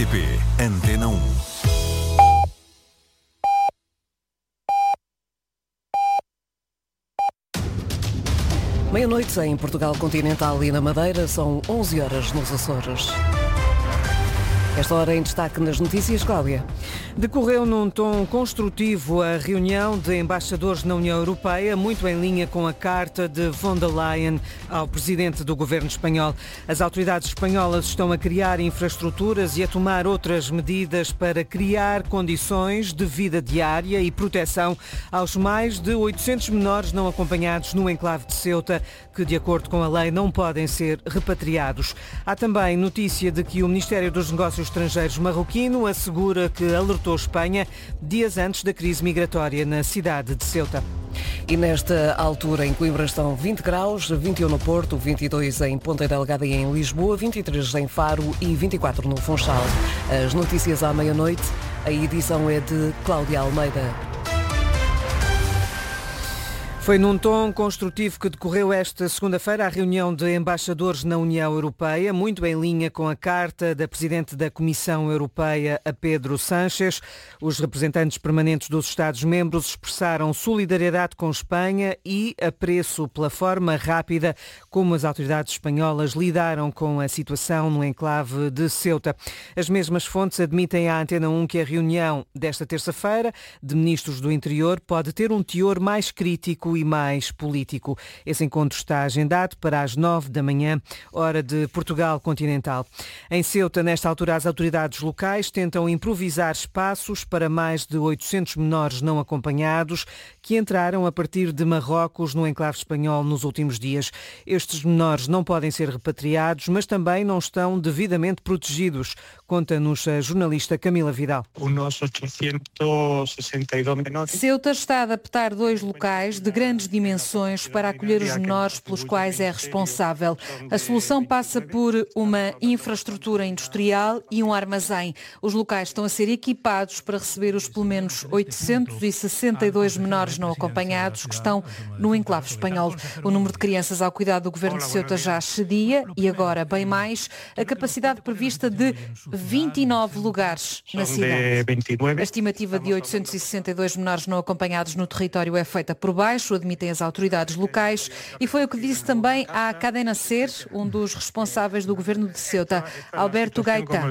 RTP Antena 1. Meia-noite em Portugal Continental e na Madeira, são 11 horas nos Açores. Esta hora em destaque nas notícias, Cláudia. Decorreu num tom construtivo a reunião de embaixadores na União Europeia, muito em linha com a carta de von der Leyen ao presidente do governo espanhol. As autoridades espanholas estão a criar infraestruturas e a tomar outras medidas para criar condições de vida diária e proteção aos mais de 800 menores não acompanhados no enclave de Ceuta, que, de acordo com a lei, não podem ser repatriados. Há também notícia de que o Ministério dos Negócios Estrangeiros marroquino assegura que alertou Espanha dias antes da crise migratória na cidade de Ceuta. E nesta altura em Coimbra estão 20 graus, 21 no Porto, 22 em Ponta Delgada e em Lisboa, 23 em Faro e 24 no Funchal. As notícias à meia-noite, a edição é de Cláudia Almeida. Foi num tom construtivo que decorreu esta segunda-feira a reunião de embaixadores na União Europeia, muito em linha com a carta da Presidente da Comissão Europeia, a Pedro Sánchez. Os representantes permanentes dos Estados-membros expressaram solidariedade com Espanha e apreço pela forma rápida como as autoridades espanholas lidaram com a situação no enclave de Ceuta. As mesmas fontes admitem à Antena 1 que a reunião desta terça-feira de ministros do Interior pode ter um teor mais crítico e mais político. Esse encontro está agendado para as 9 da manhã, hora de Portugal continental. Em Ceuta, nesta altura, as autoridades locais tentam improvisar espaços para mais de 800 menores não acompanhados que entraram a partir de Marrocos no enclave espanhol nos últimos dias. Estes menores não podem ser repatriados, mas também não estão devidamente protegidos, conta-nos a jornalista Camila Vidal. Uns 862 menores. Ceuta está a adaptar 2 locais de grandes dimensões para acolher os menores pelos quais é responsável. A solução passa por uma infraestrutura industrial e um armazém. Os locais estão a ser equipados para receber os pelo menos 862 menores não acompanhados que estão no enclave espanhol. O número de crianças ao cuidado do governo de Ceuta já excedia e agora bem mais a capacidade prevista de 29 lugares na cidade. A estimativa de 862 menores não acompanhados no território é feita por baixo, admitem as autoridades locais, e foi o que disse também à Cadena SER, um dos responsáveis do governo de Ceuta, Alberto Gaitán.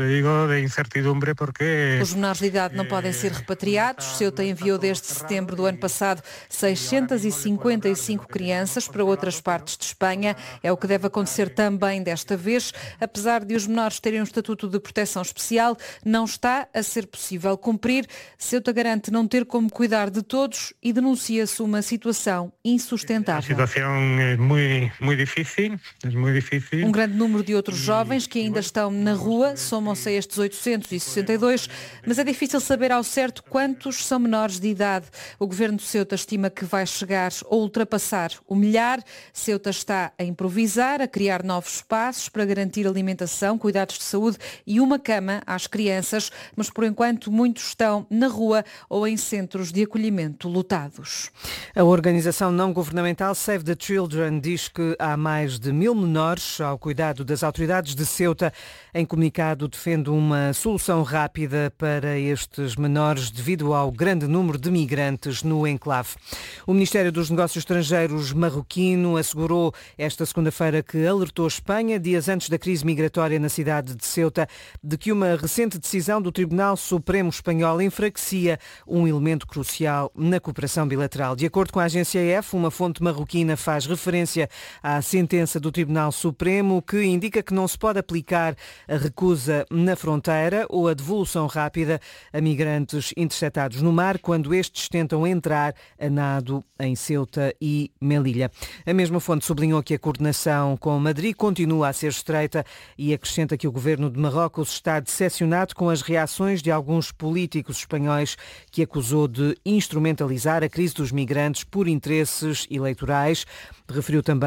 Os menores de idade não podem ser repatriados. Ceuta enviou desde setembro do ano passado 655 crianças para outras partes de Espanha. É o que deve acontecer também desta vez. Apesar de os menores terem um estatuto de proteção especial, não está a ser possível cumprir. Ceuta garante não ter como cuidar de todos e denuncia-se uma situação insustentável. A situação é muito difícil. Um grande número de outros jovens que ainda estão na rua somam-se a estes 862, mas é difícil saber ao certo quantos são menores de idade. O governo de Ceuta estima que vai chegar ou ultrapassar o milhar. Ceuta está a improvisar, a criar novos espaços para garantir alimentação, cuidados de saúde e uma cama às crianças, mas por enquanto muitos estão na rua ou em centros de acolhimento lotados. A organização não-governamental Save the Children diz que há mais de 1000 menores ao cuidado das autoridades de Ceuta. Em comunicado, defende uma solução rápida para estes menores devido ao grande número de migrantes no enclave. O Ministério dos Negócios Estrangeiros marroquino assegurou esta segunda-feira que alertou Espanha, dias antes da crise migratória na cidade de Ceuta, de que uma recente decisão do Tribunal Supremo Espanhol enfraquecia um elemento crucial na cooperação bilateral. De acordo com a agência EF, uma fonte marroquina faz referência à sentença do Tribunal Supremo que indica que não se pode aplicar a recusa na fronteira ou a devolução rápida a migrantes interceptados no mar quando estes tentam entrar a nado em Ceuta e Melilla. A mesma fonte sublinhou que a coordenação com Madrid continua a ser estreita e acrescenta que o governo de Marrocos está decepcionado com as reações de alguns políticos espanhóis que acusou de instrumentalizar a crise dos migrantes por interesses eleitorais. Referiu também